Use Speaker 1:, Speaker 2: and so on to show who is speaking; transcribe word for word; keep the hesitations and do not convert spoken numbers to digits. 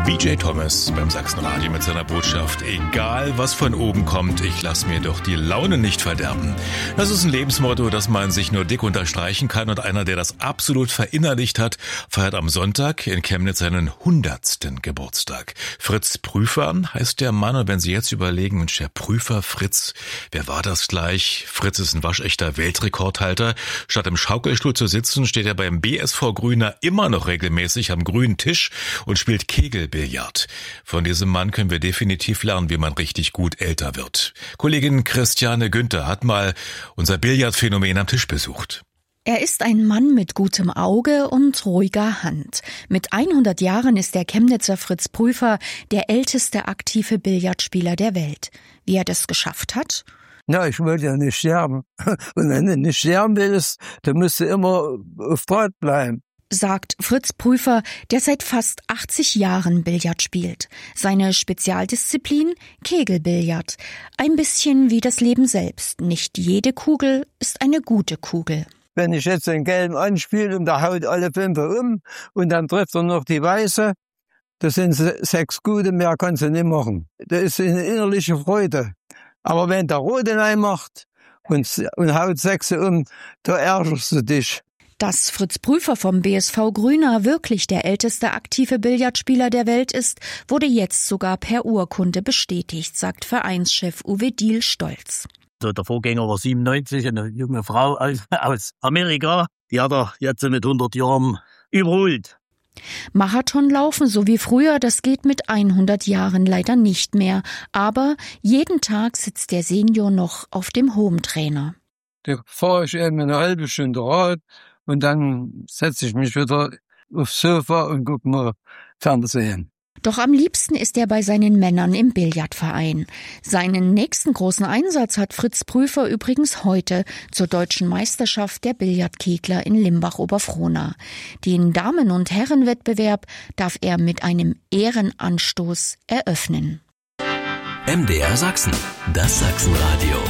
Speaker 1: V J Thomas beim Sachsenradio mit seiner Botschaft: Egal was von oben kommt, ich lass mir doch die Laune nicht verderben. Das ist ein Lebensmotto, das man sich nur dick unterstreichen kann, und einer, der das absolut verinnerlicht hat, feiert am Sonntag in Chemnitz seinen hundertsten Geburtstag. Fritz Prüfer heißt der Mann, und wenn Sie jetzt überlegen, Mensch, der Prüfer Fritz, wer war das gleich? Fritz ist ein waschechter Weltrekordhalter. Statt im Schaukelstuhl zu sitzen, steht er beim B S V Grüner immer noch regelmäßig am grünen Tisch und spielt Kegelbillard. Von diesem Mann können wir definitiv lernen, wie man richtig gut älter wird. Kollegin Christiane Günther hat mal unser Billardphänomen am Tisch besucht.
Speaker 2: Er ist ein Mann mit gutem Auge und ruhiger Hand. Mit hundert Jahren ist der Chemnitzer Fritz Prüfer der älteste aktive Billardspieler der Welt. Wie er das geschafft hat?
Speaker 3: Na, ich wollte ja nicht sterben. Und wenn du nicht sterben willst, dann musst du immer auf Draht bleiben,
Speaker 2: sagt Fritz Prüfer, der seit fast achtzig Jahren Billard spielt. Seine Spezialdisziplin? Kegelbillard. Ein bisschen wie das Leben selbst. Nicht jede Kugel ist eine gute Kugel.
Speaker 3: Wenn ich jetzt den Gelben anspiele und der haut alle fünf um und dann trifft er noch die Weiße, das sind sechs gute, mehr kannst du nicht machen. Das ist eine innerliche Freude. Aber wenn der Rote rein macht und, und haut sechs um, da ärgerst du dich.
Speaker 2: Dass Fritz Prüfer vom B S V Grüner wirklich der älteste aktive Billardspieler der Welt ist, wurde jetzt sogar per Urkunde bestätigt, sagt Vereinschef Uwe Diehl stolz.
Speaker 4: So, der Vorgänger war siebenundneunzig, eine junge Frau aus, aus Amerika. Die hat er jetzt mit hundert Jahren überholt.
Speaker 2: Marathonlaufen, so wie früher, das geht mit hundert Jahren leider nicht mehr. Aber jeden Tag sitzt der Senior noch auf dem Hometrainer.
Speaker 3: Da fahre ich eben eine halbe Stunde Rad und dann setze ich mich wieder aufs Sofa und gucke mal Fernsehen.
Speaker 2: Doch am liebsten ist er bei seinen Männern im Billardverein. Seinen nächsten großen Einsatz hat Fritz Prüfer übrigens heute zur deutschen Meisterschaft der Billardkegler in Limbach-Oberfrohna. Den Damen- und Herrenwettbewerb darf er mit einem Ehrenanstoß eröffnen.
Speaker 5: M D R Sachsen, das Sachsenradio.